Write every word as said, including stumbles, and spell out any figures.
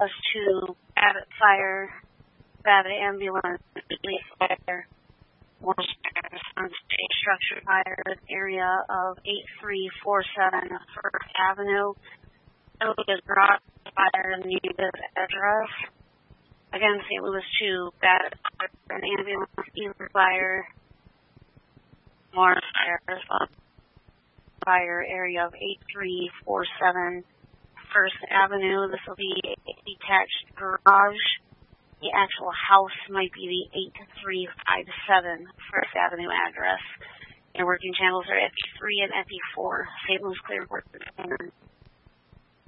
was two Babbitt Fire, Babbitt Ambulance, Police Fire, one state structure fire, area of eight three four seven First Avenue. Saint Louis Garage Fire, needed address. Again, Saint Louis two, Babbitt Fire, an ambulance, Eagle Fire, more fire, fire, area of eight three four seven First Avenue. This will be a detached garage. The actual house might be the eight three five seven First Avenue address. Your working channels are F P three and F P four. Saint Louis Clear Work.